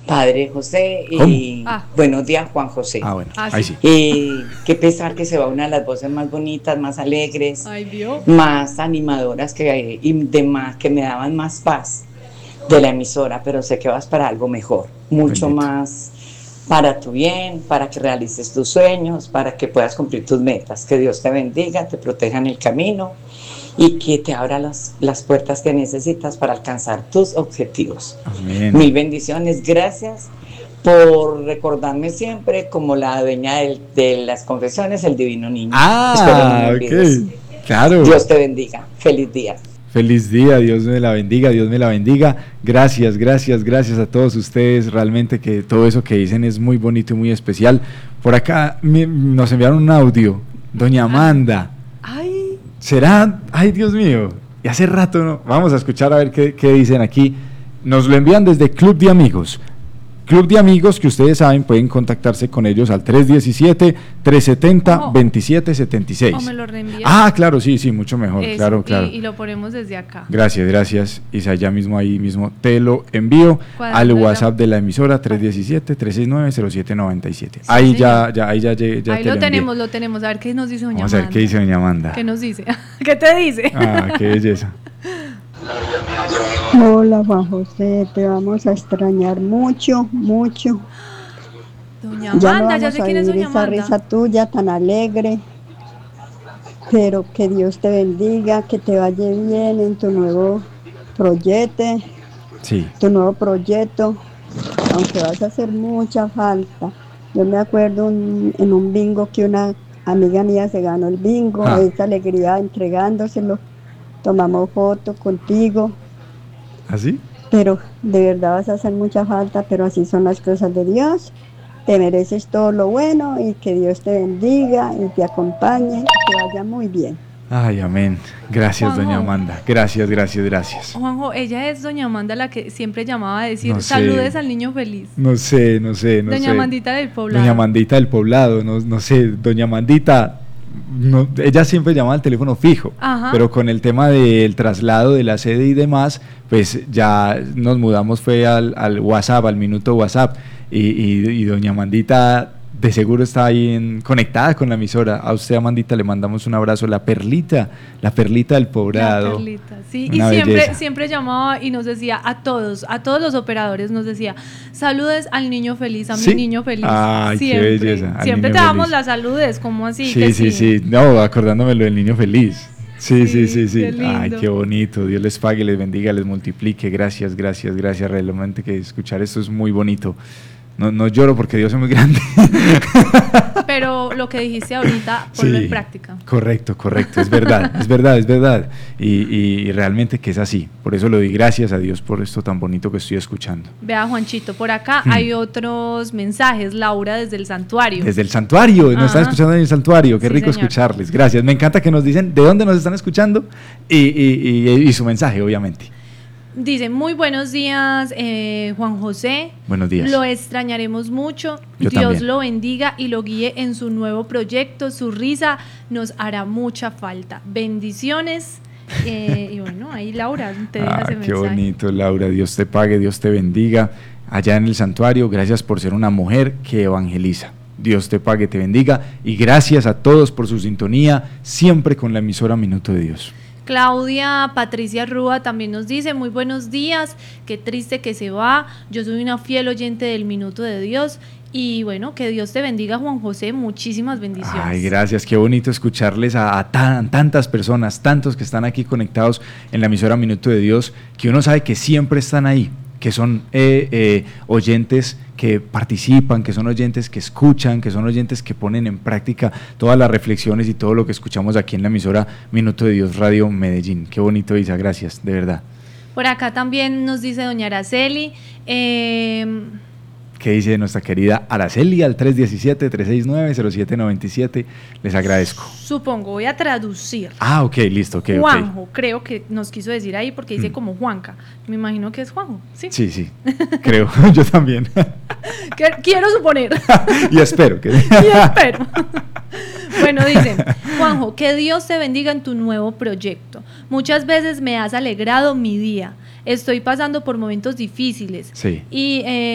Padre José, ¿Cómo? buenos días, Juan José. Bueno, Ah, ahí sí. sí. Qué pesar que se va una de las voces más bonitas, más alegres, Ay, vio. más animadoras y demás, que me daban más paz de la emisora, pero sé que vas para algo mejor, mucho Bendito. más para tu bien, para que realices tus sueños, para que puedas cumplir tus metas. Que Dios te bendiga, te proteja en el camino y que te abra las puertas que necesitas para alcanzar tus objetivos. Amén. Mil bendiciones, gracias por recordarme siempre como la dueña de las confesiones, el divino niño. Espero no me olvides. Ok. Claro. Dios te bendiga. Feliz día. Feliz día, Dios me la bendiga, Dios me la bendiga. Gracias, gracias, gracias a todos ustedes. Realmente que todo eso que dicen es muy bonito y muy especial. Por acá nos enviaron un audio. Doña Amanda. Ay. ¿Será? Ay, Dios mío. Y hace rato no. Vamos a escuchar a ver qué dicen aquí. Nos lo envían desde Club de Amigos. Club de Amigos, que ustedes saben, pueden contactarse con ellos al 317-370-2776. O me lo reenvías. Ah, claro, sí, mucho mejor. Eso, claro. Y lo ponemos desde acá. Gracias. Isa, ya mismo ahí mismo te lo envío al WhatsApp de la emisora 317-369-0797. Sí, ahí señor. ahí ya Ahí te lo envié. tenemos. A ver qué nos dice doña Vamos a ver Amanda. qué dice doña Amanda. ¿Qué nos dice? ¿Qué te dice? Ah, qué belleza. Hola Juan José, te vamos a extrañar mucho. Doña Ya no Amanda, ya vamos sé a quién es vivir doña esa risa Amanda. tuya tan alegre, pero que Dios te bendiga, que te vaya bien en tu nuevo proyecto, Sí. aunque vas a hacer mucha falta. Yo me acuerdo en un bingo que una amiga mía se ganó el bingo, esa alegría entregándoselo, tomamos fotos contigo. ¿Así? Pero de verdad vas a hacer mucha falta, pero así son las cosas de Dios. Te mereces todo lo bueno y que Dios te bendiga y te acompañe, que vaya muy bien. Ay, amén. Gracias, Juanjo. doña Amanda. Gracias. Juanjo, ella es doña Amanda la que siempre llamaba a decir No sé. saludes al niño feliz. No sé. Doña Amandita del Poblado. Doña Amandita del Poblado, no sé, doña Amandita, no, ella siempre llamaba al teléfono fijo, Ajá. pero con el tema del traslado de la sede y demás, pues ya nos mudamos, fue al WhatsApp, al minuto WhatsApp, y doña Amandita de seguro está ahí conectada con la emisora. A usted, Amandita, le mandamos un abrazo, la perlita del Poblado. La perlita, sí, Una y belleza. siempre llamaba y nos decía a todos los operadores, nos decía, saludes al niño feliz, a ¿Sí? mi niño feliz. Ay, qué siempre, belleza, al siempre niño te damos feliz. las saludes, ¿cómo así? Sí, no, acordándome lo del niño feliz. Sí. Qué lindo. Ay, qué bonito. Dios les pague, les bendiga, les multiplique. Gracias. Realmente que escuchar esto es muy bonito. No lloro porque Dios es muy grande. Pero lo que dijiste ahorita, ponlo en práctica. Correcto. Es verdad. Y realmente que es así. Por eso le doy gracias a Dios por esto tan bonito que estoy escuchando. Vea, Juanchito, por acá hay otros mensajes. Laura desde el santuario. Desde el santuario, nos están escuchando en el santuario. Qué Sí, rico señor. escucharles. Gracias. Me encanta que nos dicen de dónde nos están escuchando y su mensaje, obviamente. Dice, muy buenos días, Juan José. Buenos días. Lo extrañaremos mucho. Yo Dios también. lo bendiga y lo guíe en su nuevo proyecto. Su risa nos hará mucha falta. Bendiciones. Y bueno, ahí Laura te deja ese Qué mensaje. bonito, Laura. Dios te pague, Dios te bendiga. Allá en el santuario, gracias por ser una mujer que evangeliza. Dios te pague, te bendiga. Y gracias a todos por su sintonía, siempre con la emisora Minuto de Dios. Claudia Patricia Rúa también nos dice, muy buenos días, qué triste que se va, yo soy una fiel oyente del Minuto de Dios y bueno, que Dios te bendiga, Juan José, muchísimas bendiciones. Ay, gracias, qué bonito escucharles a tantas personas, tantos que están aquí conectados en la emisora Minuto de Dios, que uno sabe que siempre están ahí, que son oyentes que participan, que son oyentes que escuchan, que son oyentes que ponen en práctica todas las reflexiones y todo lo que escuchamos aquí en la emisora Minuto de Dios Radio Medellín. Qué bonito, Isa, gracias, de verdad. Por acá también nos dice doña Araceli, ¿Qué dice nuestra querida Araceli al 317-369-0797? Les agradezco. supongo, voy a traducir. Ok, listo, ok. Juanjo, creo que nos quiso decir ahí porque dice como Juanca. Me imagino que es Juanjo, ¿sí? Sí, creo, yo también. Quiero suponer. Y espero que... Y espero. Bueno, dice, Juanjo, que Dios te bendiga en tu nuevo proyecto. Muchas veces me has alegrado mi día. Estoy pasando por momentos difíciles. Sí. Y